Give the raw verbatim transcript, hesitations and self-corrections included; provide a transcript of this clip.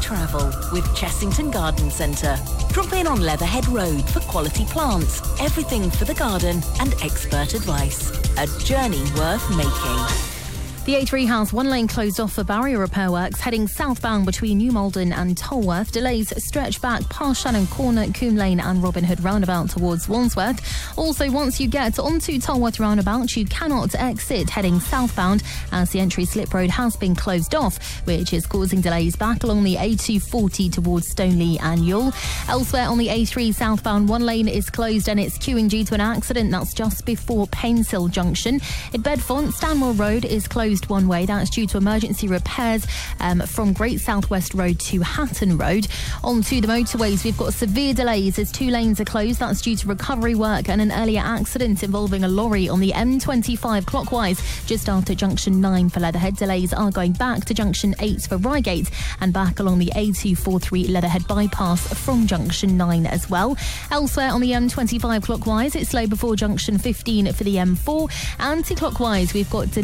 travel with Chessington Garden Centre. Drop in on Leatherhead Road for quality plants, everything for the garden and expert advice. A journey worth making. The A three has one lane closed off for barrier repair works heading southbound between New Malden and Tolworth. Delays stretch back past Shannon Corner, Coombe Lane and Robin Hood roundabout towards Wandsworth. Also, once you get onto Tolworth roundabout, you cannot exit heading southbound as the entry slip road has been closed off, which is causing delays back along the A two forty towards Stoneleigh and Youghal. Elsewhere on the A three southbound, one lane is closed and it's queuing due to an accident. That's just before Painshill Junction. At Bedfont, Stanmore Road is closed one way. That's due to emergency repairs um, from Great Southwest Road to Hatton Road. On to the motorways, we've got severe delays as two lanes are closed. That's due to recovery work and an earlier accident involving a lorry on the M twenty-five clockwise just after junction nine for Leatherhead. Delays are going back to junction eight for Reigate and back along the A two forty-three Leatherhead bypass from junction nine as well. Elsewhere on the M twenty-five clockwise, it's slow before junction fifteen for the M four. Anti-clockwise, we've got